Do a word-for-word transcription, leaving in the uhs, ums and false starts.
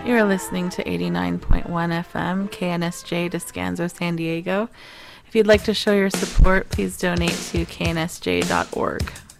You're listening to eighty-nine point one F M, K N S J Descanso, San Diego. If you'd like to show your support, please donate to K N S J dot org.